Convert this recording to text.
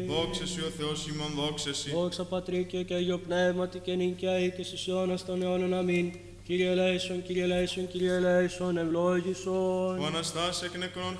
Δόξα Συ ο Θεός ημών, δόξα Συ. Δόξα Πατρί και Αγίο Πνεύματι και νικαίη και στους αιώνας των αιώνων. Αμήν. Κύριε ελέησον, Κύριε ελέησον, Κύριε ελέησον, ευλόγησον. Ο Αναστάς εκ νεκρών